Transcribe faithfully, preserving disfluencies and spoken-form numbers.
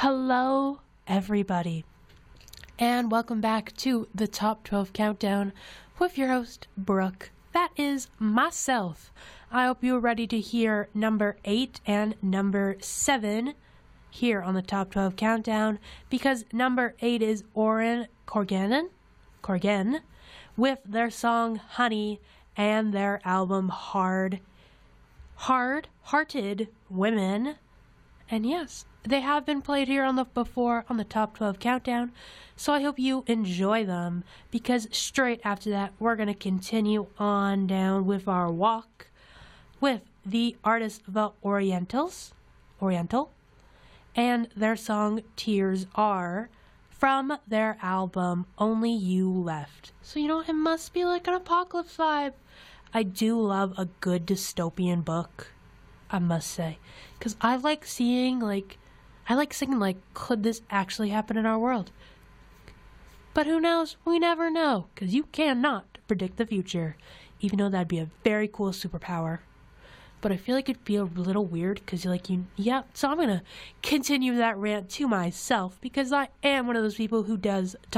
Hello, everybody, and welcome back to the Top twelve Countdown with your host, Brooke. That is myself. I hope you're ready to hear number eight and number seven here on the Top twelve Countdown, because number eight is Oren Corganen, Corgan with their song Honey and their album Hard, Hard Hearted Women. And yes, they have been played here on the before on the Top twelve Countdown, so I hope you enjoy them, because straight after that we're going to continue on down with our walk with the artist The Orientals, Oriental, and their song Tears Are from their album Only You Left. So you know, it must be like an apocalypse vibe. I do love a good dystopian book, I must say, because I like seeing, like, I like thinking, like, could this actually happen in our world? But who knows? We never know, because you cannot predict the future, even though that'd be a very cool superpower. But I feel like it'd be a little weird, because you're like, you, yeah, so I'm going to continue that rant to myself, because I am one of those people who does talk